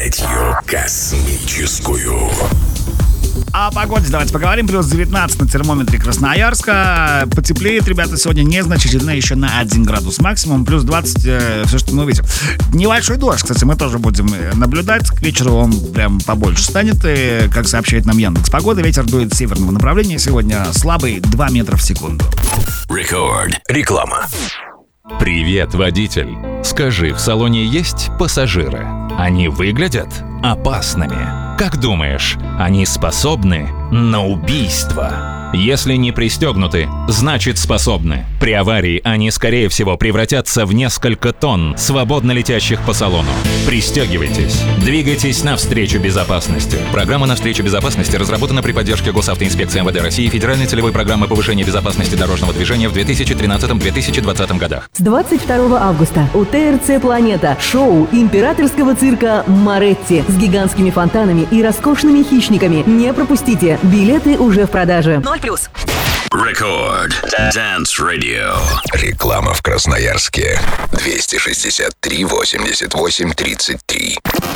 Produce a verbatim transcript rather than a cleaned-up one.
Третью космическую. О погоде давайте поговорим. Плюс девятнадцать на термометре Красноярска. Потеплеет, ребята, сегодня незначительно, еще на один градус максимум. Плюс двадцать, э, все, что мы увидим. Небольшой дождь, кстати, мы тоже будем наблюдать. К вечеру он прям побольше станет. И, как сообщает нам Яндекс.Погода, ветер дует с северного направления. Сегодня слабый, два метра в секунду. Рекорд. Реклама. Привет, водитель. Скажи, в салоне есть пассажиры? Они выглядят опасными. Как думаешь, они способны на убийство? Если не пристегнуты, значит способны. При аварии они, скорее всего, превратятся в несколько тонн, свободно летящих по салону. Пристегивайтесь. Двигайтесь навстречу безопасности. Программа «Навстречу безопасности» разработана при поддержке Госавтоинспекции эм вэ дэ России и Федеральной целевой программы повышения безопасности дорожного движения в две тысячи тринадцатом — две тысячи двадцатом годах. С двадцать второго августа у тэ эр цэ «Планета» шоу императорского цирка «Моретти» с гигантскими фонтанами и роскошными хищниками. Не пропустите. Билеты уже в продаже. Ноль плюс. Рекорд. Dance Radio. Реклама в Красноярске. двести шестьдесят три восемьдесят восемь тридцать три.